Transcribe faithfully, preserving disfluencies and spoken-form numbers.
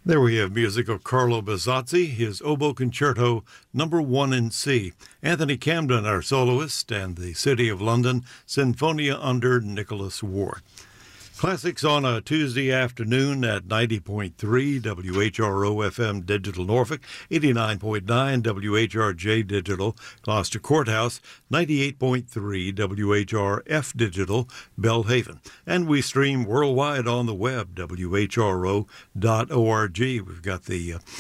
There we have music of Carlo Bazzazzi, his oboe concerto number one in C. Anthony Camden, our soloist, and the City of London Sinfonia under Nicholas Ward. Classics on a Tuesday afternoon at ninety point three W H R O F M Digital Norfolk, eighty-nine point nine W H R J Digital Gloucester Courthouse, ninety-eight point three W H R F Digital Belhaven. And we stream worldwide on the web, W H R O dot org. We've got the uh,